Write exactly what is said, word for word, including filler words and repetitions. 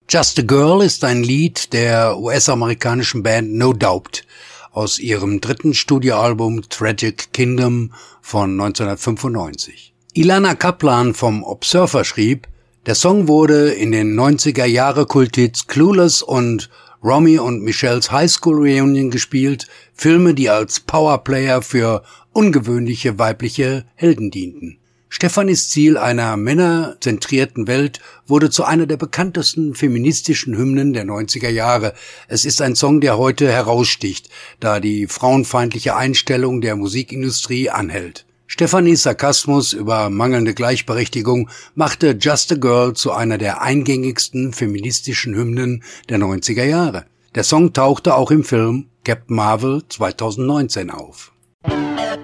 Just a Girl ist ein Lied der U S-amerikanischen Band No Doubt aus ihrem dritten Studioalbum Tragic Kingdom von neunzehnhundertfünfundneunzig. Ilana Kaplan vom Observer schrieb, der Song wurde in den neunziger-Jahre-Kulthits Clueless und Romy und Michelles High School Reunion gespielt, Filme, die als Powerplayer für ungewöhnliche weibliche Helden dienten. Stefanis Ziel einer männerzentrierten Welt wurde zu einer der bekanntesten feministischen Hymnen der neunziger Jahre. Es ist ein Song, der heute heraussticht, da die frauenfeindliche Einstellung der Musikindustrie anhält. Stefanis Sarkasmus über mangelnde Gleichberechtigung machte Just a Girl zu einer der eingängigsten feministischen Hymnen der neunziger Jahre. Der Song tauchte auch im Film Captain Marvel zweitausendneunzehn auf.